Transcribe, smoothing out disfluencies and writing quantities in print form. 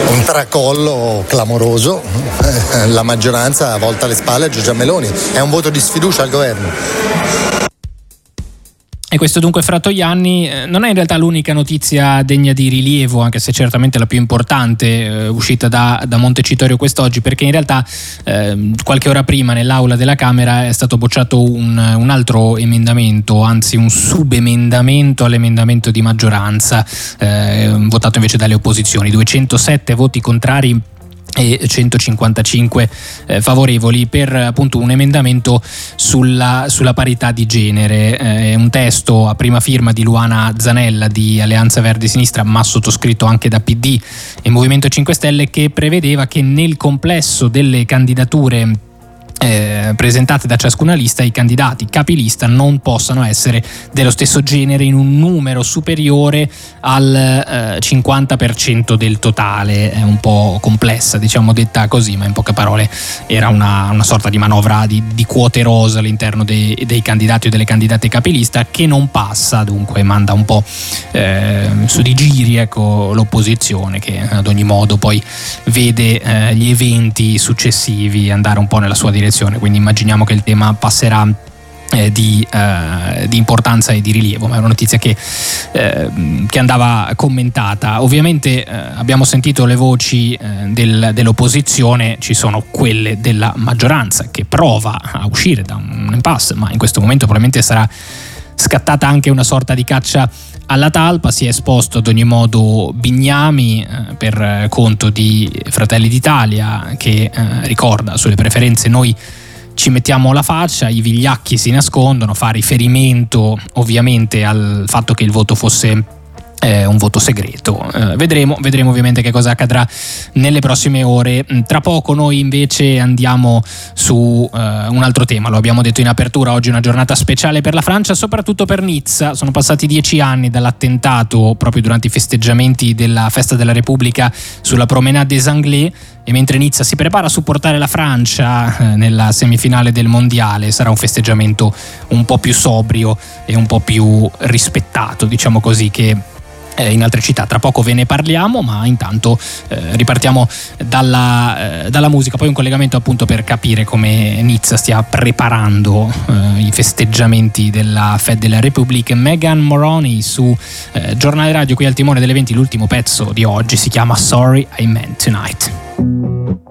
Un tracollo clamoroso, la maggioranza ha volta le spalle a Giorgia Meloni, è un voto di sfiducia al governo. E questo dunque Fratoianni non è in realtà l'unica notizia degna di rilievo, anche se certamente la più importante uscita da Montecitorio quest'oggi, perché in realtà qualche ora prima nell'aula della Camera è stato bocciato un altro emendamento, anzi un subemendamento all'emendamento di maggioranza, votato invece dalle opposizioni, 207 voti contrari e 155 favorevoli per appunto un emendamento sulla parità di genere, un testo a prima firma di Luana Zanella di Alleanza Verdi Sinistra, ma sottoscritto anche da PD e Movimento 5 Stelle, che prevedeva che nel complesso delle candidature presentate da ciascuna lista i candidati capilista non possano essere dello stesso genere in un numero superiore al 50% del totale. È un po' complessa, diciamo, detta così, ma in poche parole era una sorta di manovra di quote rosa all'interno dei candidati o delle candidate capilista, che non passa, dunque manda un po' su di giri, ecco, l'opposizione, che ad ogni modo poi vede gli eventi successivi andare un po' nella sua direzione. Quindi immaginiamo che il tema passerà di importanza e di rilievo, ma è una notizia che andava commentata. Ovviamente abbiamo sentito le voci dell'opposizione, ci sono quelle della maggioranza che prova a uscire da un impasse, ma in questo momento probabilmente sarà scattata anche una sorta di caccia alla talpa. Si è esposto ad ogni modo Bignami per conto di Fratelli d'Italia, che ricorda: sulle preferenze noi ci mettiamo la faccia, i vigliacchi si nascondono, fa riferimento ovviamente al fatto che il voto fosse un voto segreto. Vedremo ovviamente che cosa accadrà nelle prossime ore. Tra poco noi invece andiamo su un altro tema, lo abbiamo detto in apertura, oggi è una giornata speciale per la Francia, soprattutto per Nizza. Sono passati 10 anni dall'attentato proprio durante i festeggiamenti della Festa della Repubblica sulla Promenade des Anglais, e mentre Nizza si prepara a supportare la Francia nella semifinale del mondiale, sarà un festeggiamento un po' più sobrio e un po' più rispettato, diciamo così, che in altre città. Tra poco ve ne parliamo, ma intanto ripartiamo dalla musica. Poi un collegamento appunto per capire come Nizza stia preparando i festeggiamenti della Fête de la République. Megan Moroney su Giornale Radio qui al timone delle 20. L'ultimo pezzo di oggi si chiama Sorry I Meant Tonight.